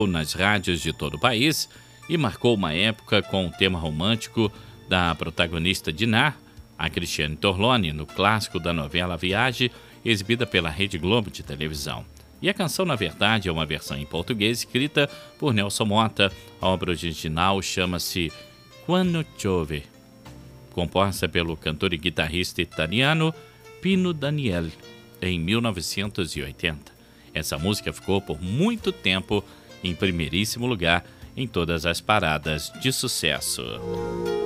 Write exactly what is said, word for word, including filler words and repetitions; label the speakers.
Speaker 1: nas rádios de todo o país e marcou uma época com o tema romântico da protagonista Dinah, a Cristiane Torlone, no clássico da novela Viagem, exibida pela Rede Globo de televisão. E a canção, na verdade, é uma versão em português escrita por Nelson Motta. A obra original chama-se Quando Chove, composta pelo cantor e guitarrista italiano Pino Daniele, em mil novecentos e oitenta. Essa música ficou por muito tempo em primeiríssimo lugar em todas as paradas de sucesso.